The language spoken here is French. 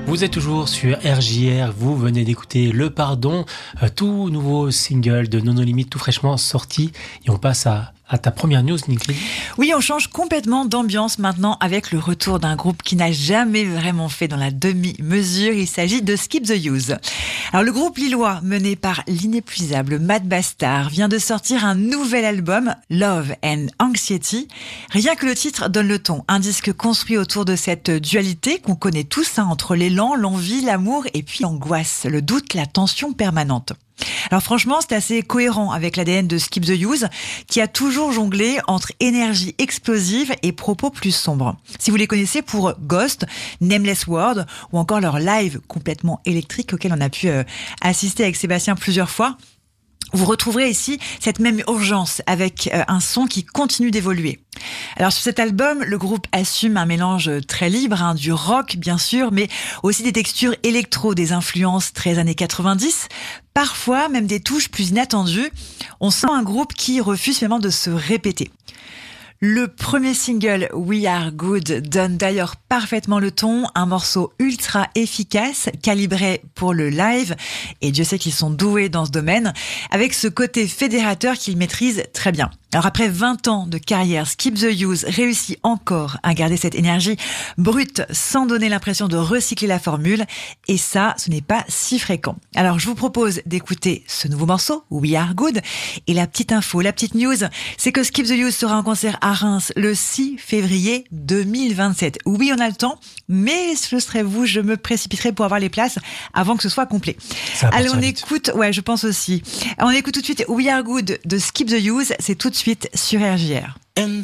Vous êtes toujours sur RJR, vous venez d'écouter Le Pardon, tout nouveau single de Nono Limite, tout fraîchement sorti. Et on passe à ta première news, Nicole. Oui, on change complètement d'ambiance maintenant avec le retour d'un groupe qui n'a jamais vraiment fait dans la demi-mesure. Il s'agit de Skip the Use. Alors, le groupe lillois, mené par l'inépuisable Matt Bastard, vient de sortir un nouvel album, Love and Anxiety. Rien que le titre donne le ton. Un disque construit autour de cette dualité qu'on connaît tous, entre l'élan, l'envie, l'amour et puis l'angoisse, le doute, la tension permanente. Alors franchement, c'est assez cohérent avec l'ADN de Skip the Use, qui a toujours jonglé entre énergie explosive et propos plus sombres. Si vous les connaissez pour Ghost, Nameless World, ou encore leur live complètement électrique auquel on a pu assister avec Sébastien plusieurs fois, vous retrouverez ici cette même urgence avec un son qui continue d'évoluer. Alors sur cet album, le groupe assume un mélange très libre, du rock bien sûr, mais aussi des textures électro, des influences très années 90, parfois même des touches plus inattendues. On sent un groupe qui refuse finalement de se répéter. Le premier single, We Are Good, donne d'ailleurs parfaitement le ton, un morceau ultra efficace, calibré pour le live, et Dieu sait qu'ils sont doués dans ce domaine, avec ce côté fédérateur qu'ils maîtrisent très bien. Alors après 20 ans de carrière, Skip the Use réussit encore à garder cette énergie brute sans donner l'impression de recycler la formule, et ça, ce n'est pas si fréquent. Alors je vous propose d'écouter ce nouveau morceau, We Are Good, et la petite info, la petite news, c'est que Skip the Use sera en concert à Reims le 6 février 2027. Oui, on a le temps, mais ce serait vous, je me précipiterai pour avoir les places avant que ce soit complet. Allez, on écoute, je pense aussi. On écoute tout de suite We Are Good de Skip the Use, c'est tout de suite sur RJR. And